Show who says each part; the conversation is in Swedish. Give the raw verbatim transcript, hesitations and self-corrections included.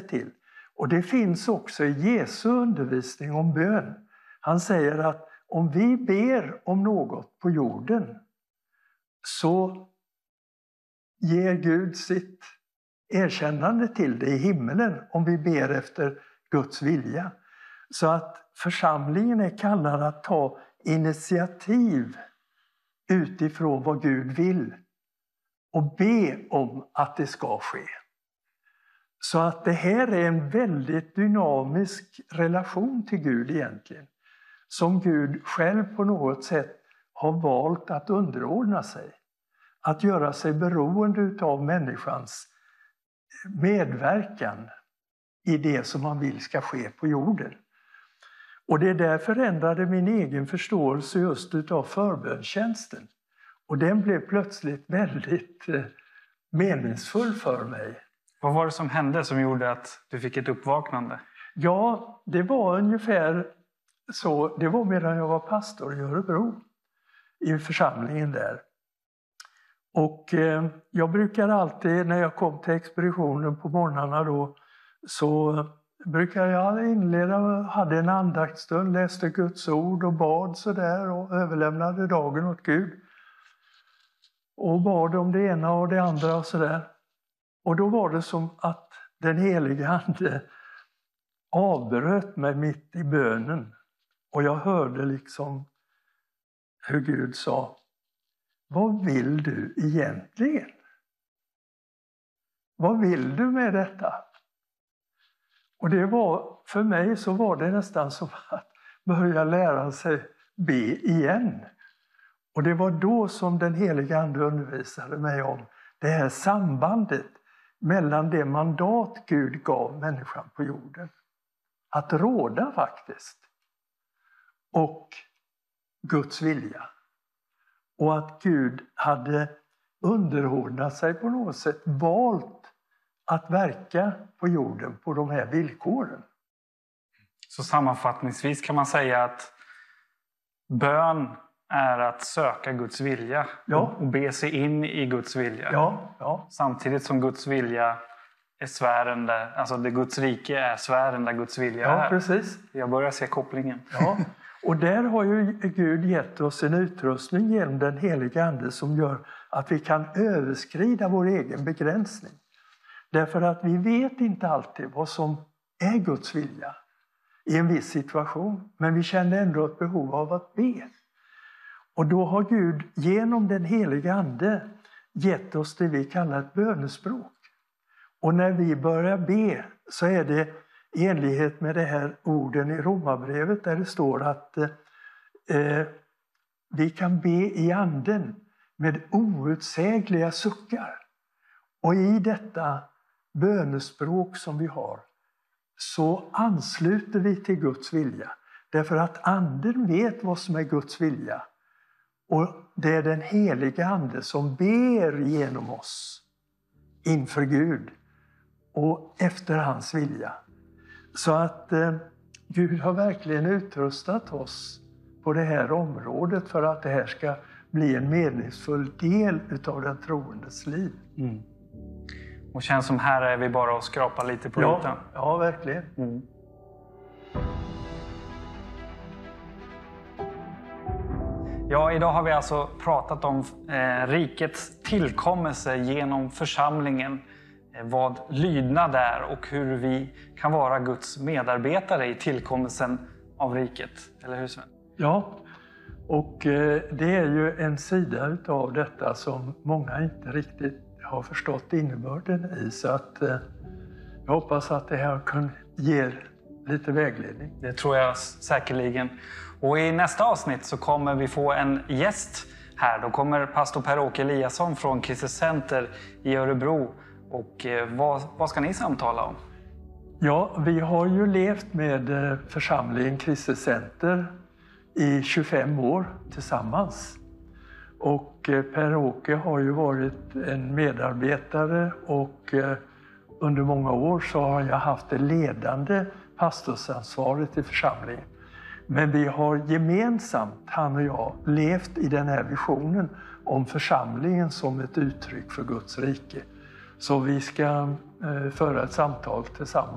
Speaker 1: sig till. Och det finns också i Jesu undervisning om bön. Han säger att om vi ber om något på jorden så ger Gud sitt erkännande till det i himmelen om vi ber efter Guds vilja. Så att församlingen är kallad att ta initiativ utifrån vad Gud vill och be om att det ska ske. Så att det här är en väldigt dynamisk relation till Gud egentligen. Som Gud själv på något sätt har valt att underordna sig. Att göra sig beroende av människans medverkan i det som man vill ska ske på jorden. Och det där förändrade min egen förståelse just utav förbönstjänsten. Och den blev plötsligt väldigt eh, meningsfull för mig.
Speaker 2: Vad var det som hände som gjorde att du fick ett uppvaknande?
Speaker 1: Ja, det var ungefär så. Det var medan jag var pastor i Örebro. I församlingen där. Och eh, jag brukar alltid, när jag kom till expeditionen på morgnarna då, så brukar jag inleda, hade en andaktsstund, läste Guds ord och bad sådär och överlämnade dagen åt Gud. Och bad om det ena och det andra och sådär. Och då var det som att den helige Ande avbröt mig mitt i bönen. Och jag hörde liksom hur Gud sa: vad vill du egentligen? Vad vill du med detta? Och det var, för mig så var det nästan som att börja lära sig be igen. Och det var då som den heliga Ande undervisade mig om det här sambandet mellan det mandat Gud gav människan på jorden. Att råda faktiskt. Och Guds vilja. Och att Gud hade underordnat sig på något sätt, valt att verka på jorden på de här villkoren.
Speaker 2: Så sammanfattningsvis kan man säga att bön är att söka Guds vilja,
Speaker 1: ja.
Speaker 2: och be sig in i Guds vilja.
Speaker 1: Ja, ja.
Speaker 2: Samtidigt som Guds vilja är sfären där, alltså det Guds rike är sfären där Guds vilja
Speaker 1: ja,
Speaker 2: är.
Speaker 1: Precis.
Speaker 2: Jag börjar se kopplingen.
Speaker 1: Ja. Och där har ju Gud gett oss en utrustning genom den heliga Ande som gör att vi kan överskrida vår egen begränsning. Därför att vi vet inte alltid vad som är Guds vilja i en viss situation. Men vi känner ändå ett behov av att be. Och då har Gud genom den heliga Ande gett oss det vi kallar ett bönespråk. Och när vi börjar be så är det i enlighet med det här orden i Romarbrevet där det står att eh, vi kan be i anden med outsägliga suckar. Och i detta bönespråk som vi har så ansluter vi till Guds vilja. Därför att anden vet vad som är Guds vilja. Och det är den heliga Ande som ber genom oss inför Gud och efter hans vilja. Så att eh, Gud har verkligen utrustat oss på det här området för att det här ska bli en meningsfull del utav den troendes liv.
Speaker 2: Mm. Och känns som här är vi bara och skrapar lite på
Speaker 1: ja,
Speaker 2: ytan.
Speaker 1: Ja, verkligen.
Speaker 2: Mm. Ja, idag har vi alltså pratat om eh, rikets tillkommelse genom församlingen. Eh, vad lydnad är och hur vi kan vara Guds medarbetare i tillkommelsen av riket. Eller hur, Sven?
Speaker 1: Ja, och eh, det är ju en sida av detta som många inte riktigt har förstått innebörden i. Så att eh, jag hoppas att det här kan ge lite vägledning.
Speaker 2: Det tror jag säkerligen. Och i nästa avsnitt så kommer vi få en gäst här. Då kommer pastor Per-Åke Eliasson från Kristus Center i Örebro. Och eh, vad, vad ska ni samtala om?
Speaker 1: Ja, vi har ju levt med eh, församlingen Kristus Center i tjugofem år tillsammans. Och eh, Per-Åke har ju varit en medarbetare och eh, under många år så har jag haft det ledande pastorsansvaret i församlingen. Men vi har gemensamt, han och jag, levt i den här visionen om församlingen som ett uttryck för Guds rike. Så vi ska eh, föra ett samtal tillsammans.